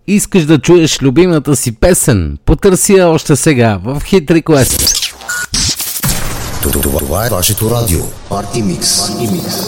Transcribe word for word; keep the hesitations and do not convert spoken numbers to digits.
Искаш да чуеш любимата си песен? Потърси я още сега в Hit Request. Това е вашето радио. Party Mix.